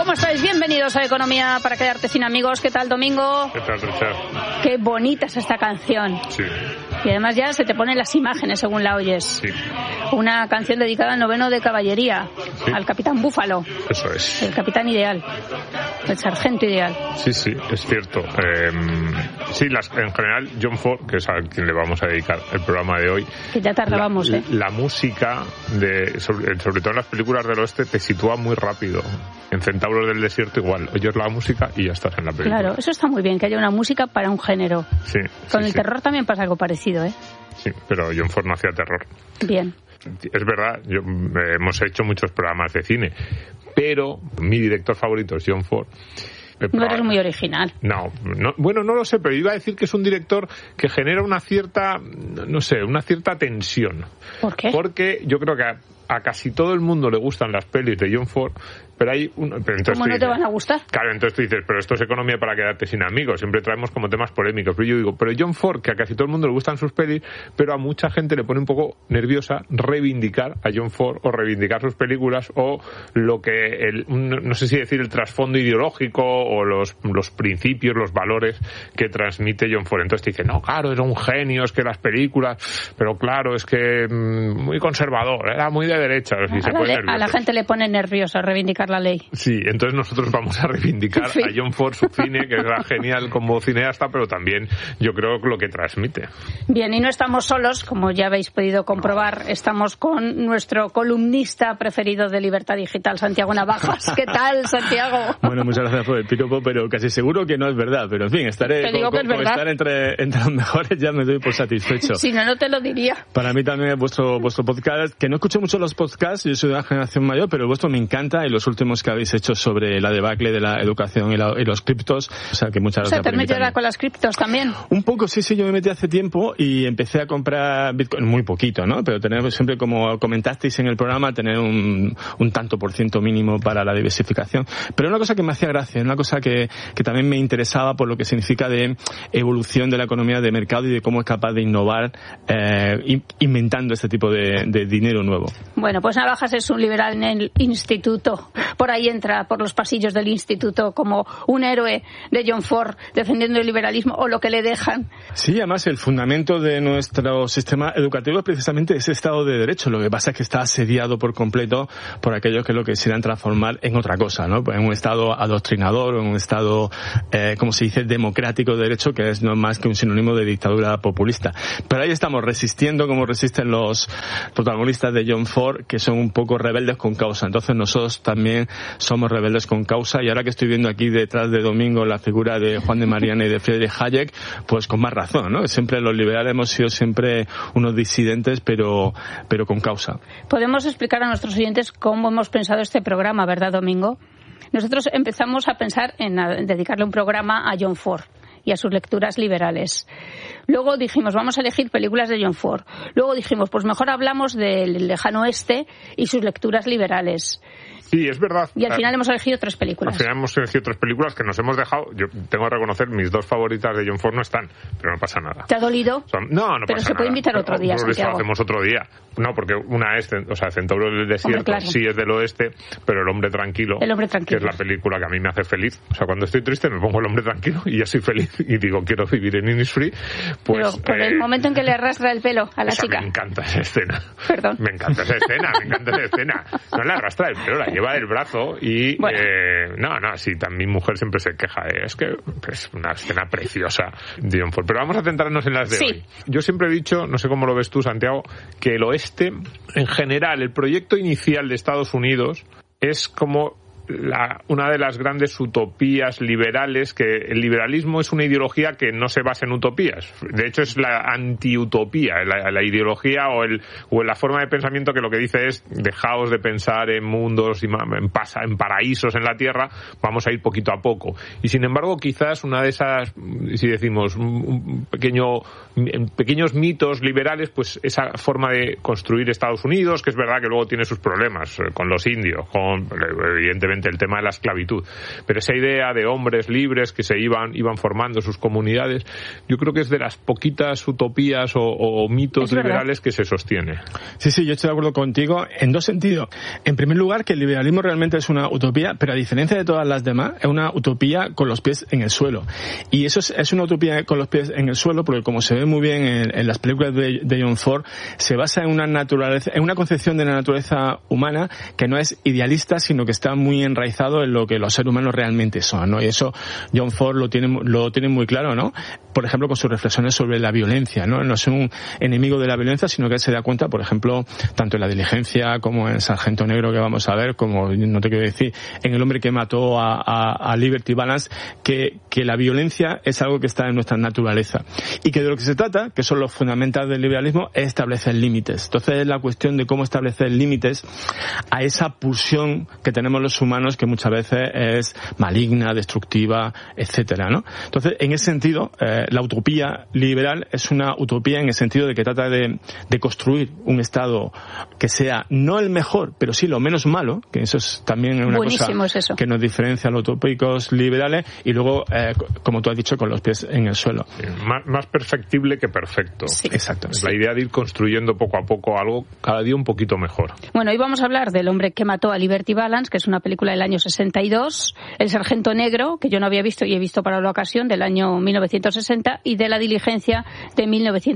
¿Cómo estáis? Bienvenidos a Economía para quedarte sin amigos. ¿Qué tal, Domingo? ¿Qué tal, Richard? Qué bonita es esta canción. Sí. Y además ya se te ponen las imágenes según la oyes. Sí. Una canción dedicada al 9º de caballería, sí, al capitán Búfalo. Eso es. El capitán ideal, el sargento ideal. Sí, sí, es cierto. Sí, en general, John Ford, que es a quien le vamos a dedicar el programa de hoy. Que ya tardamos, La música, sobre todo en las películas del oeste, te sitúa muy rápido. En Centauros del Desierto igual, oyes la música y ya estás en la película. Claro, eso está muy bien, que haya una música para un género. Sí. Con el terror también pasa algo parecido, ¿eh? Sí, pero John Ford no hacía terror. Bien. Es verdad, hemos hecho muchos programas de cine, pero mi director favorito es John Ford. No eres muy original. No, bueno, no lo sé, pero iba a decir que es un director que genera una cierta tensión. ¿Por qué? Porque yo creo que a casi todo el mundo le gustan las pelis de John Ford, pero hay ¿Cómo no te van a gustar? Claro, entonces tú dices, pero esto es economía para quedarte sin amigos, siempre traemos como temas polémicos, pero yo digo, pero John Ford, que a casi todo el mundo le gustan sus pelis, pero a mucha gente le pone un poco nerviosa reivindicar a John Ford o reivindicar sus películas o lo que, no sé si decir el trasfondo ideológico o los principios, los valores que transmite John Ford. Entonces te dicen, no, claro, era un genio, es que las películas, pero claro, es que muy conservador, era muy de derecha. A la gente le pone nerviosa reivindicar la ley. Sí, entonces nosotros vamos a reivindicar a John Ford su cine, que era genial como cineasta, pero también yo creo lo que transmite. Bien, y no estamos solos, como ya habéis podido comprobar, estamos con nuestro columnista preferido de Libertad Digital, Santiago Navajas. ¿Qué tal, Santiago? Bueno, muchas gracias por el piropo, pero casi seguro que no es verdad. Pero en fin, estaré estar entre los mejores, ya me doy por satisfecho. Si no, no te lo diría. Para mí también es vuestro podcast, que no escucho mucho los podcasts, yo soy de una generación mayor, pero el vuestro me encanta, y los últimos que habéis hecho sobre la debacle de la educación y los criptos, o sea que muchas gracias. ¿te has metido con las criptos también? Un poco, sí, yo me metí hace tiempo y empecé a comprar Bitcoin, muy poquito, ¿no? Pero tener siempre, como comentasteis en el programa, tener un tanto por ciento mínimo para la diversificación. Pero una cosa que me hacía gracia, una cosa que también me interesaba por lo que significa de evolución de la economía de mercado y de cómo es capaz de innovar inventando este tipo de dinero nuevo. Bueno, pues Navajas es un liberal en el instituto. Por ahí entra por los pasillos del instituto como un héroe de John Ford defendiendo el liberalismo o lo que le dejan. Sí, además el fundamento de nuestro sistema educativo es precisamente ese Estado de Derecho. Lo que pasa es que está asediado por completo por aquellos que lo quisieran transformar en otra cosa, ¿no? En un Estado adoctrinador o en un Estado, como se dice, democrático de derecho, que es no más que un sinónimo de dictadura populista. Pero ahí estamos resistiendo como resisten los protagonistas de John Ford, que son un poco rebeldes con causa. Entonces nosotros también somos rebeldes con causa, y ahora que estoy viendo aquí detrás de Domingo la figura de Juan de Mariana y de Friedrich Hayek, pues con más razón, ¿no? Siempre los liberales hemos sido siempre unos disidentes, pero con causa. Podemos explicar a nuestros oyentes cómo hemos pensado este programa, ¿verdad, Domingo? Nosotros empezamos a pensar en dedicarle un programa a John Ford y a sus lecturas liberales. Luego dijimos, vamos a elegir películas de John Ford. Luego dijimos, pues mejor hablamos del lejano oeste y sus lecturas liberales. Sí, es verdad. Y al final hemos elegido 3 películas. Al final hemos elegido 3 películas que nos hemos dejado. Yo tengo que reconocer, mis 2 favoritas de John Ford no están, pero no pasa nada. ¿Te ha dolido? No pero pasa se puede nada. Invitar otro día, Eso Santiago. lo hacemos otro día. No, porque una es, Centauro del Desierto, Hombre, claro. sí es del oeste, pero El Hombre Tranquilo, que es la película que a mí me hace feliz. O sea, cuando estoy triste me pongo El Hombre Tranquilo y ya soy feliz y digo, quiero vivir en Innisfree. Pues, pero por el momento en que le arrastra el pelo a la chica. Me encanta esa escena. Perdón. Me encanta esa escena. No le arrastra el pelo, la lleva del brazo y... Bueno. Sí, también mi mujer siempre se queja. Es que es una escena preciosa de John Ford. Pero vamos a centrarnos en las de hoy. Yo siempre he dicho, no sé cómo lo ves tú, Santiago, que el oeste, en general, el proyecto inicial de Estados Unidos es como una de las grandes utopías liberales, que el liberalismo es una ideología que no se basa en utopías. De hecho, es la antiutopía, la ideología o la forma de pensamiento que lo que dice es dejaos de pensar en mundos, en paraísos en la tierra, vamos a ir poquito a poco. Y sin embargo, quizás una de esas, si decimos, pequeños mitos liberales, pues esa forma de construir Estados Unidos, que es verdad que luego tiene sus problemas con los indios, evidentemente evidentemente el tema de la esclavitud, pero esa idea de hombres libres que se iban formando sus comunidades, yo creo que es de las poquitas utopías o mitos liberales que se sostiene. Sí, yo estoy de acuerdo contigo en dos sentidos. En primer lugar, que el liberalismo realmente es una utopía, pero a diferencia de todas las demás, es una utopía con los pies en el suelo. Y eso es una utopía con los pies en el suelo porque, como se ve muy bien en las películas de John Ford, se basa en una concepción de la naturaleza humana que no es idealista, sino que está muy enraizado en lo que los seres humanos realmente son, ¿no? Y eso John Ford lo tiene muy claro, ¿no? Por ejemplo, con sus reflexiones sobre la violencia, ¿no? No es un enemigo de la violencia, sino que él se da cuenta, por ejemplo, tanto en La Diligencia como en Sargento Negro, que vamos a ver, como no te quiero decir, en El hombre que mató a Liberty Balance, que la violencia es algo que está en nuestra naturaleza. Y que de lo que se trata, que son los fundamentales del liberalismo, es establecer límites. Entonces es la cuestión de cómo establecer límites a esa pulsión que tenemos los humanos, que muchas veces es maligna, destructiva, etcétera, ¿no? Entonces, en ese sentido, la utopía liberal es una utopía en el sentido de que trata de construir un Estado que sea no el mejor, pero sí lo menos malo, que eso es también una buenísimo, cosa que nos diferencia a los utópicos liberales, y luego, como tú has dicho, con los pies en el suelo. Más perfectible que perfecto. Sí. Exacto. Es la idea de ir construyendo poco a poco algo cada día un poquito mejor. Bueno, hoy vamos a hablar del hombre que mató a Liberty Balance, que es una película del año 62, El Sargento Negro, que yo no había visto y he visto para la ocasión, del año 1960, y de La Diligencia, de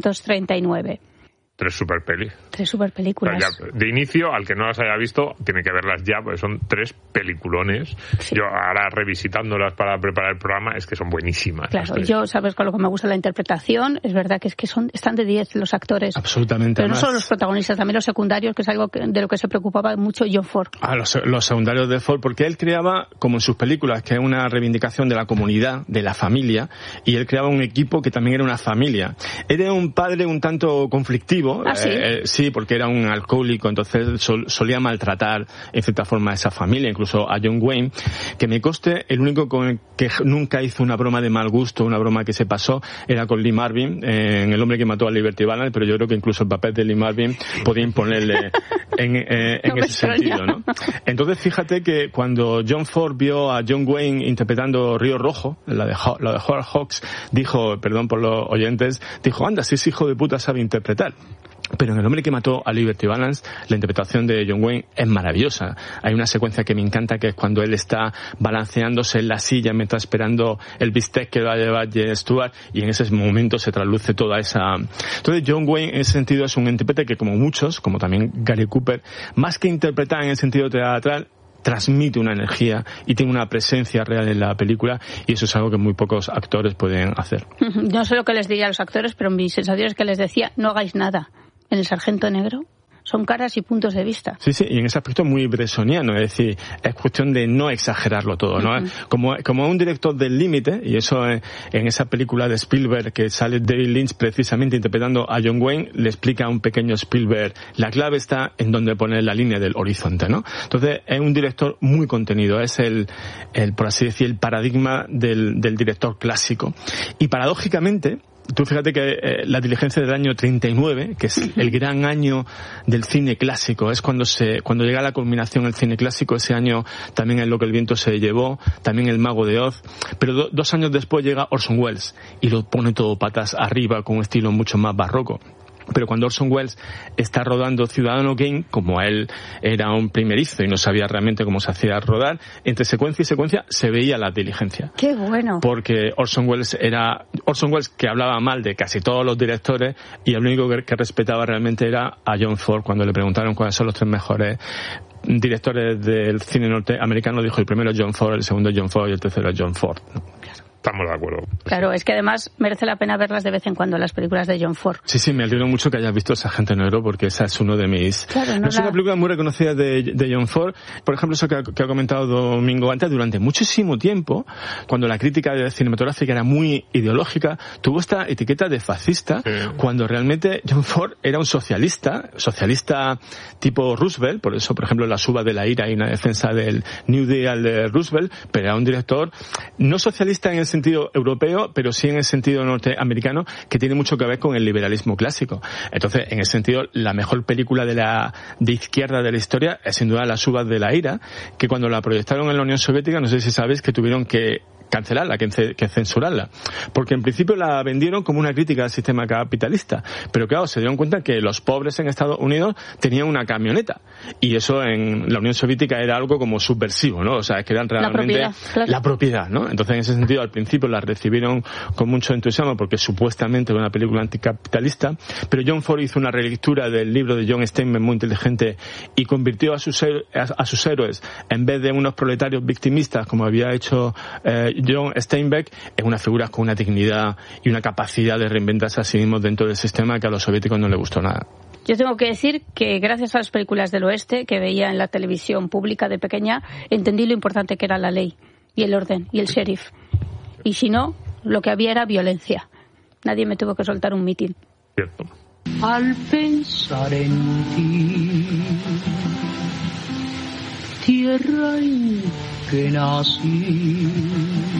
1939. Tres super películas. O sea, de inicio, al que no las haya visto, tiene que verlas ya, porque son tres peliculones. Sí. Yo ahora revisitándolas para preparar el programa, es que son buenísimas. Claro, yo sabes con lo que me gusta la interpretación, es verdad que están de 10 los actores. Absolutamente. Pero no solo los protagonistas, también los secundarios, que es algo de lo que se preocupaba mucho John Ford. Los secundarios de Ford, porque él creaba, como en sus películas, que es una reivindicación de la comunidad, de la familia, y él creaba un equipo que también era una familia. Era un padre un tanto conflictivo. ¿Ah, sí? Sí, porque era un alcohólico, entonces solía maltratar en cierta forma a esa familia, incluso a John Wayne, que me conste, el único con el que nunca hizo una broma de mal gusto, una broma que se pasó, era con Lee Marvin, en El hombre que mató a Liberty Balance, pero yo creo que incluso el papel de Lee Marvin podía imponerle en ese sentido, ¿no? Entonces fíjate que cuando John Ford vio a John Wayne interpretando Río Rojo, la de Howard Hawks, dijo, perdón por los oyentes, dijo, anda, si ese hijo de puta sabe interpretar. Pero en El hombre que mató a Liberty Balance, la interpretación de John Wayne es maravillosa. Hay una secuencia que me encanta, que es cuando él está balanceándose en la silla mientras esperando el bistec que va a llevar J. Stewart, y en ese momento se trasluce toda esa... Entonces John Wayne en ese sentido es un intérprete que, como muchos, como también Gary Cooper, más que interpretar en el sentido teatral, transmite una energía y tiene una presencia real en la película, y eso es algo que muy pocos actores pueden hacer. No sé lo que les diría a los actores, pero mi sensación es que les decía, no hagáis nada. En El Sargento Negro son caras y puntos de vista. Sí, y en ese aspecto muy bresoniano, es decir, es cuestión de no exagerarlo todo, ¿no? Uh-huh. Como un director del límite, y eso en esa película de Spielberg que sale David Lynch precisamente interpretando a John Wayne, le explica a un pequeño Spielberg, la clave está en donde poner la línea del horizonte, ¿no? Entonces es un director muy contenido, es el por así decir, el paradigma del director clásico. Y paradójicamente, tú fíjate que La Diligencia del año 39, que es el gran año del cine clásico, es cuando llega a la culminación el cine clásico. Ese año también es Lo que el viento se llevó, también El mago de Oz, pero 2 años después llega Orson Welles y lo pone todo patas arriba con un estilo mucho más barroco. Pero cuando Orson Welles está rodando Ciudadano Kane, como él era un primerizo y no sabía realmente cómo se hacía rodar, entre secuencia y secuencia se veía La Diligencia. ¡Qué bueno! Porque Orson Welles que hablaba mal de casi todos los directores, y el único que respetaba realmente era a John Ford. Cuando le preguntaron cuáles son los 3 mejores directores del cine norteamericano, dijo: el primero es John Ford, el segundo es John Ford y el tercero es John Ford. Estamos de acuerdo. Claro, es que además merece la pena verlas de vez en cuando, las películas de John Ford. Sí, me alegro mucho que hayas visto Sargento Negro, porque esa es uno de mis... Claro, no es una película muy reconocida de John Ford. Por ejemplo, eso que ha comentado Domingo antes, durante muchísimo tiempo, cuando la crítica cinematográfica era muy ideológica, tuvo esta etiqueta de fascista, cuando realmente John Ford era un socialista tipo Roosevelt. Por eso, por ejemplo, La suba de la ira y una defensa del New Deal de Roosevelt, pero era un director no socialista en el sentido sentido europeo, pero sí en el sentido norteamericano, que tiene mucho que ver con el liberalismo clásico. Entonces, en ese sentido, la mejor película de izquierda de la historia es sin duda Las uvas de la ira, que cuando la proyectaron en la Unión Soviética, no sé si sabéis que tuvieron que cancelarla, que censurarla, porque en principio la vendieron como una crítica al sistema capitalista, pero claro, se dieron cuenta que los pobres en Estados Unidos tenían una camioneta, y eso en la Unión Soviética era algo como subversivo, ¿no? O sea, que eran realmente la propiedad, ¿no? Entonces, en ese sentido, al principio la recibieron con mucho entusiasmo porque supuestamente era una película anticapitalista, pero John Ford hizo una relectura del libro de John Steinbeck muy inteligente y convirtió a sus héroes, en vez de unos proletarios victimistas como había hecho John Steinbeck, en unas figuras con una dignidad y una capacidad de reinventarse a sí mismos dentro del sistema que a los soviéticos no les gustó nada. Yo tengo que decir que gracias a las películas del oeste que veía en la televisión pública de pequeña, entendí lo importante que era la ley y el orden y el sheriff. Y si no, lo que había era violencia. Nadie me tuvo que soltar un mitin. Cierto. Al pensar en ti, tierra en que nací,